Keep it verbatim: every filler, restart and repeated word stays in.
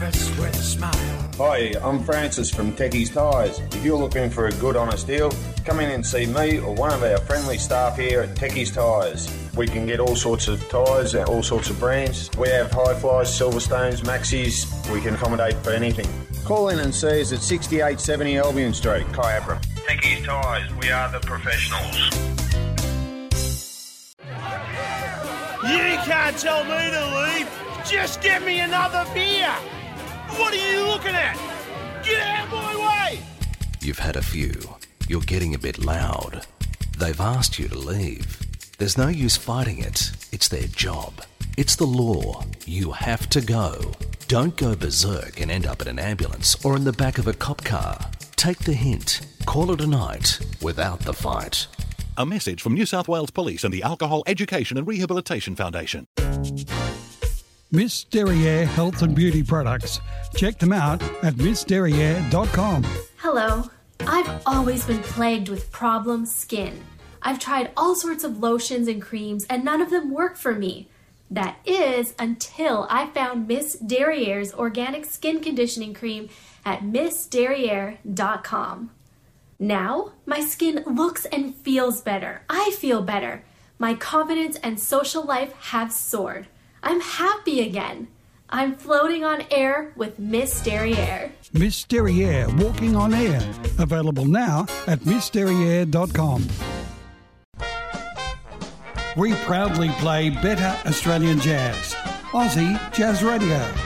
dressed with a smile. Hi, I'm Francis from Techie's Tyres. If you're looking for a good, honest deal, come in and see me or one of our friendly staff here at Techie's Tyres. We can get all sorts of tyres and all sorts of brands. We have Hi-Flies, Silverstones, Maxis. We can accommodate for anything. Call in and see us at sixty-eight seventy Albion Street, Kyabram. Techie's Tyres, we are the professionals. You can't tell me to leave. Just get me another beer. What are you looking at? Get out of my way. You've had a few. You're getting a bit loud. They've asked you to leave. There's no use fighting it. It's their job. It's the law. You have to go. Don't go berserk and end up in an ambulance or in the back of a cop car. Take the hint. Call it a night without the fight. A message from New South Wales Police and the Alcohol Education and Rehabilitation Foundation. Miss Derriere Health and Beauty Products. Check them out at miss derriere dot com. Hello. I've always been plagued with problem skin. I've tried all sorts of lotions and creams and none of them work for me. That is until I found Miss Derriere's organic skin conditioning cream at miss derriere dot com. Now, my skin looks and feels better. I feel better. My confidence and social life have soared. I'm happy again. I'm floating on air with Miss Derriere. Miss Derriere Walking on Air. Available now at miss derriere dot com. We proudly play better Australian jazz. Aussie Jazz Radio.